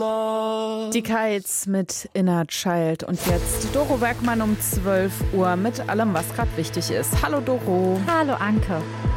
Die Kites mit Inner Child. Und jetzt Doro Bergmann um 12 Uhr mit allem, was gerade wichtig ist. Hallo Doro. Hallo Anke.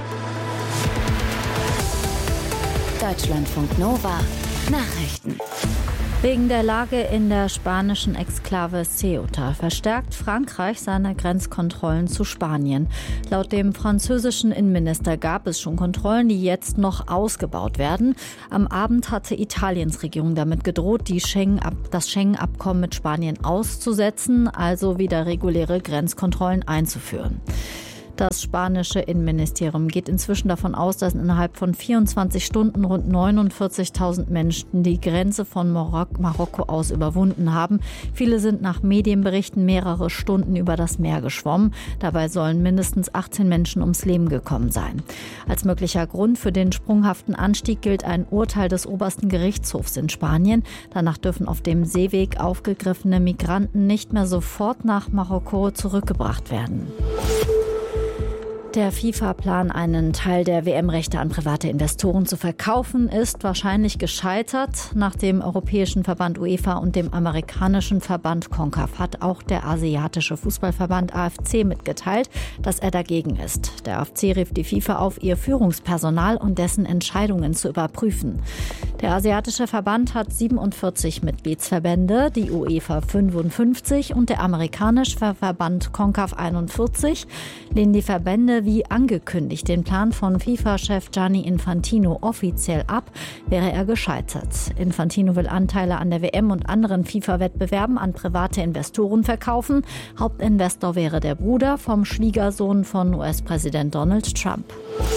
Deutschlandfunk Nova. Nachrichten. Wegen der Lage in der spanischen Exklave Ceuta verstärkt Frankreich seine Grenzkontrollen zu Spanien. Laut dem französischen Innenminister gab es schon Kontrollen, die jetzt noch ausgebaut werden. Am Abend hatte Italiens Regierung damit gedroht, das Schengen-Abkommen mit Spanien auszusetzen, also wieder reguläre Grenzkontrollen einzuführen. Das spanische Innenministerium geht inzwischen davon aus, dass innerhalb von 24 Stunden rund 49.000 Menschen die Grenze von Marokko aus überwunden haben. Viele sind nach Medienberichten mehrere Stunden über das Meer geschwommen. Dabei sollen mindestens 18 Menschen ums Leben gekommen sein. Als möglicher Grund für den sprunghaften Anstieg gilt ein Urteil des obersten Gerichtshofs in Spanien. Danach dürfen auf dem Seeweg aufgegriffene Migranten nicht mehr sofort nach Marokko zurückgebracht werden. Der FIFA-Plan, einen Teil der WM-Rechte an private Investoren zu verkaufen, ist wahrscheinlich gescheitert. Nach dem Europäischen Verband UEFA und dem amerikanischen Verband CONCACAF hat auch der asiatische Fußballverband AFC mitgeteilt, dass er dagegen ist. Der AFC rief die FIFA auf, ihr Führungspersonal und dessen Entscheidungen zu überprüfen. Der asiatische Verband hat 47 Mitgliedsverbände, die UEFA 55 und der amerikanische Verband CONCACAF 41. Lehnen die Verbände wie angekündigt den Plan von FIFA-Chef Gianni Infantino offiziell ab, wäre er gescheitert. Infantino will Anteile an der WM und anderen FIFA-Wettbewerben an private Investoren verkaufen. Hauptinvestor wäre der Bruder vom Schwiegersohn von US-Präsident Donald Trump.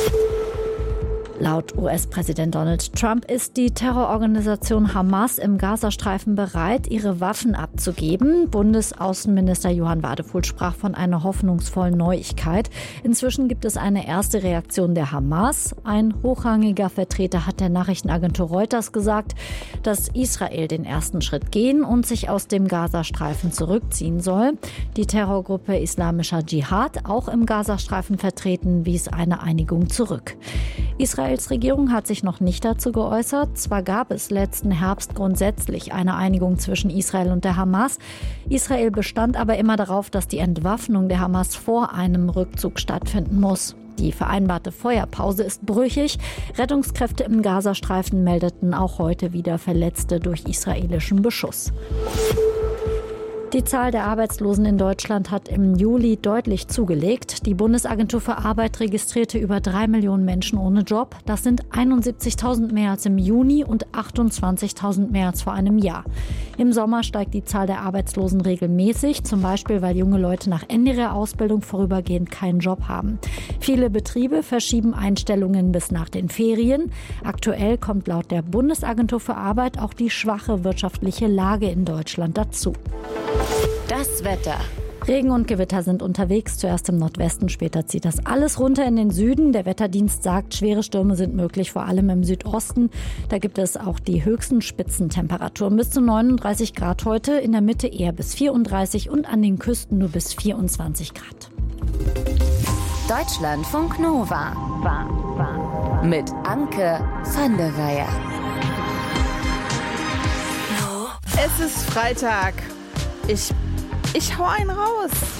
Laut US-Präsident Donald Trump ist die Terrororganisation Hamas im Gazastreifen bereit, ihre Waffen abzugeben. Bundesaußenminister Johann Wadefuhl sprach von einer hoffnungsvollen Neuigkeit. Inzwischen gibt es eine erste Reaktion der Hamas. Ein hochrangiger Vertreter hat der Nachrichtenagentur Reuters gesagt, dass Israel den ersten Schritt gehen und sich aus dem Gazastreifen zurückziehen soll. Die Terrorgruppe Islamischer Dschihad, auch im Gazastreifen vertreten, wies eine Einigung zurück. Israels Regierung hat sich noch nicht dazu geäußert. Zwar gab es letzten Herbst grundsätzlich eine Einigung zwischen Israel und der Hamas. Israel bestand aber immer darauf, dass die Entwaffnung der Hamas vor einem Rückzug stattfinden muss. Die vereinbarte Feuerpause ist brüchig. Rettungskräfte im Gazastreifen meldeten auch heute wieder Verletzte durch israelischen Beschuss. Die Zahl der Arbeitslosen in Deutschland hat im Juli deutlich zugelegt. Die Bundesagentur für Arbeit registrierte über 3 Millionen Menschen ohne Job. Das sind 71.000 mehr als im Juni und 28.000 mehr als vor einem Jahr. Im Sommer steigt die Zahl der Arbeitslosen regelmäßig, zum Beispiel, weil junge Leute nach Ende ihrer Ausbildung vorübergehend keinen Job haben. Viele Betriebe verschieben Einstellungen bis nach den Ferien. Aktuell kommt laut der Bundesagentur für Arbeit auch die schwache wirtschaftliche Lage in Deutschland dazu. Das Wetter. Regen und Gewitter sind unterwegs, zuerst im Nordwesten, später zieht das alles runter in den Süden. Der Wetterdienst sagt, schwere Stürme sind möglich, vor allem im Südosten. Da gibt es auch die höchsten Spitzentemperaturen bis zu 39 Grad heute, in der Mitte eher bis 34 und an den Küsten nur bis 24 Grad. Deutschlandfunk Nova. Mit Anke van der Weyer. Es ist Freitag. Ich hau einen raus.